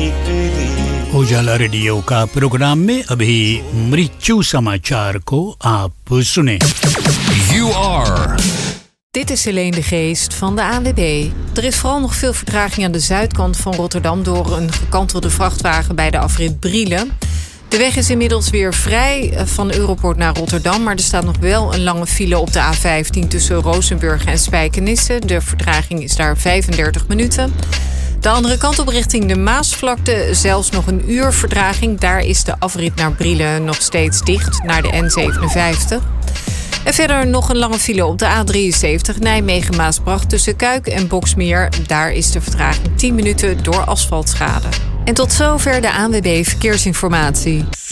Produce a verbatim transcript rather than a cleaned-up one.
उजाला रेडियो का प्रोग्राम में अभी मृत्यु समाचार को आप सुने. You are. Dit is Helene de Geest van de A N W B. Er is vooral nog veel vertraging aan de zuidkant van Rotterdam door een gekantelde vrachtwagen bij de afrit Brielen. De weg is inmiddels weer vrij van Europoort naar Rotterdam, maar er staat nog wel een lange file op de A vijftien tussen Rozenburg en Spijkenisse. De vertraging is daar vijfendertig minuten. De andere kant op richting de Maasvlakte zelfs nog een uur vertraging. Daar is de afrit naar Brielen nog steeds dicht, naar de N zevenenvijftig. En verder nog een lange file op de A drieënzeventig Nijmegen-Maasbracht tussen Kuik en Boksmeer. Daar is de vertraging tien minuten door asfaltschade. En tot zover de A N W B Verkeersinformatie.